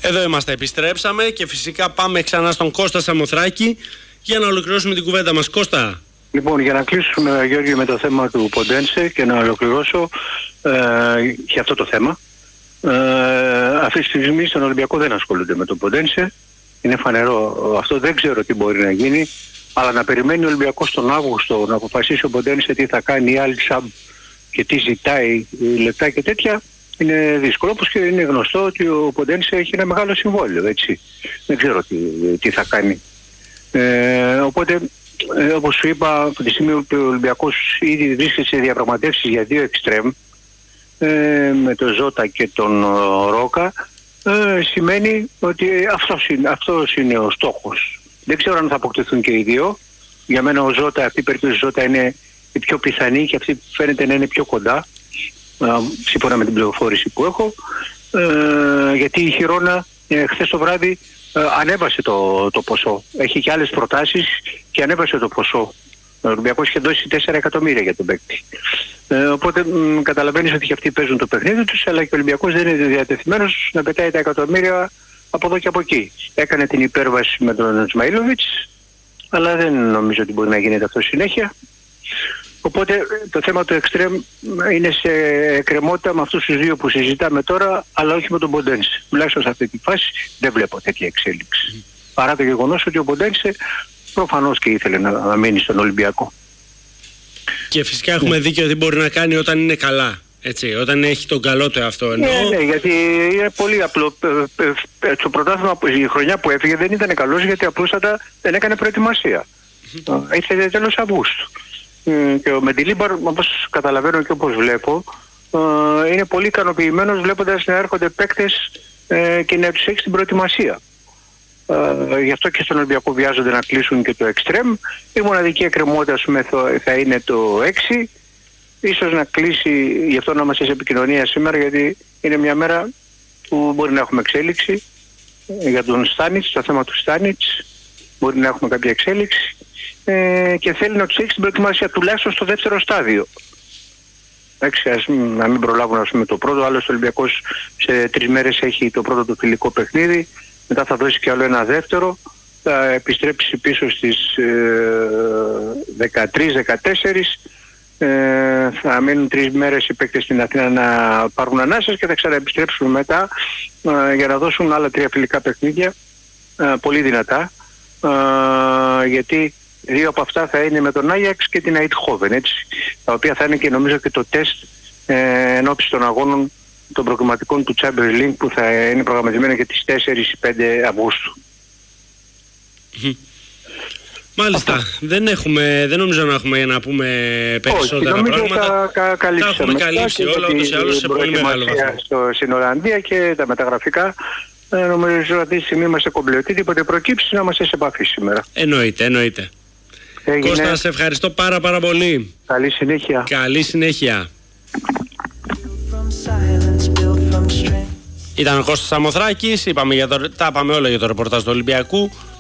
Εδώ είμαστε, επιστρέψαμε και φυσικά πάμε ξανά στον Κώστα Σαμοθράκη για να ολοκληρώσουμε την κουβέντα μας. Κώστα. Λοιπόν, για να κλείσουμε, Γιώργη, με το θέμα του Ποντένσε και να ολοκληρώσω για αυτό το θέμα. Αυτή τη στιγμή στον Ολυμπιακό δεν ασχολούνται με τον Ποντένσε. Είναι φανερό αυτό, δεν ξέρω τι μπορεί να γίνει. Αλλά να περιμένει ο Ολυμπιακός τον Αύγουστο να αποφασίσει ο Ποντένσε τι θα κάνει η άλλη σαμπ και τι ζητάει, λεπτά και τέτοια, είναι δύσκολο. Όπως και είναι γνωστό ότι ο Ποντένσε έχει ένα μεγάλο συμβόλαιο, έτσι. Δεν ξέρω τι θα κάνει. Οπότε, όπως σου είπα, από τη στιγμή που ο Ολυμπιακός ήδη βρίσκεται σε διαπραγματεύσεις για 2 εξτρέμ, με τον Ζώτα και τον Ρόκα, σημαίνει ότι αυτός είναι ο στόχος. Δεν ξέρω αν θα αποκτηθούν και οι δύο. Για μένα ο Ζώτα, αυτή η περίπτωση Ζώτα είναι η πιο πιθανή και αυτή φαίνεται να είναι πιο κοντά, σύμφωνα με την πληροφόρηση που έχω, γιατί η Χιρόνα χθες το βράδυ ανέβασε το ποσό. Έχει και άλλες προτάσεις και ανέβασε το ποσό. Ο Ολυμπιακός είχε δώσει 4 εκατομμύρια για τον παίκτη. Οπότε καταλαβαίνεις ότι και αυτοί παίζουν το παιχνίδι τους, αλλά και ο Ολυμπιακός δεν είναι διατεθειμένος να πετάει τα εκατομμύρια από εδώ και από εκεί. Έκανε την υπέρβαση με τον Σμαΐλοβιτς, αλλά δεν νομίζω ότι μπορεί να γίνεται αυτό συνέχεια. Οπότε το θέμα του εξτρέμ είναι σε εκκρεμότητα με αυτούς τους δύο που συζητάμε τώρα, αλλά όχι με τον Ποντένσε. Τουλάχιστον σε αυτή τη φάση δεν βλέπω τέτοια εξέλιξη. Παρά το γεγονός ότι ο Ποντένσε προφανώς και ήθελε να μείνει στον Ολυμπιακό. Και φυσικά έχουμε δίκιο ότι μπορεί να κάνει όταν είναι καλά. Έτσι, όταν έχει τον καλό του εαυτό εννοώ. Ναι, γιατί είναι πολύ απλό. Στο πρωτάθλημα η χρονιά που έφυγε δεν ήταν καλός, γιατί απλούστατα δεν έκανε προετοιμασία. Ήρθε τέλος Αυγούστου. Και ο Μεντιλίμπαρ, όπως καταλαβαίνω και όπως βλέπω, είναι πολύ ικανοποιημένος βλέποντας να έρχονται παίκτες και να τους έχει στην προετοιμασία. Γι' αυτό και στον Ολυμπιακό βιάζονται να κλείσουν και το εξτρέμ. Η μοναδική εκκρεμότητα θα είναι το 6. Ίσως να κλείσει, γι' αυτό να είμαστε σε επικοινωνία σήμερα, γιατί είναι μια μέρα που μπορεί να έχουμε εξέλιξη για τον Στάνιτς, το θέμα του Στάνιτς. Μπορεί να έχουμε κάποια εξέλιξη και θέλει να τους έχει στην προετοιμασία τουλάχιστον στο δεύτερο στάδιο. Εντάξει, να μην προλάβουν το πρώτο, άλλος ο Ολυμπιακός σε 3 μέρες έχει το πρώτο του φιλικό παιχνίδι, μετά θα δώσει και άλλο ένα δεύτερο, θα επιστρέψει πίσω στις 13-14, θα μείνουν 3 μέρες οι παίκτες στην Αθήνα να πάρουν ανάσες και θα ξαναεπιστρέψουν μετά για να δώσουν άλλα 3 φιλικά παιχνίδια, πολύ δυνατά, γιατί 2 από αυτά θα είναι με τον Άγιαξ και την Αιτχόβεν, έτσι, τα οποία θα είναι και νομίζω και το τεστ ενώπιση των αγώνων των προκριματικών του Champions League που θα είναι προγραμματισμένα για τις 4-5 Αυγούστου. Μάλιστα, δεν νομίζω να έχουμε για να πούμε περισσότερα πράγματα. Τα έχουμε καλύψει όλα, ούτως ή άλλως σε πολύ μεγάλο βαθμό. Στην Ολλανδία και τα μεταγραφικά. Νομίζω ότι αυτή τη στιγμή είμαστε κομπλεωτοί, τίποτε προκύψει να είμαστε σε επαφή σήμερα. Εννοείται. Κώστα, σε ευχαριστώ πάρα πολύ. Καλή συνέχεια. Καλή συνέχεια. Ήταν ο Κώστας Σαμοθράκης, τα είπαμε όλα για το ρεπορτάζ του Ολυμπιακού.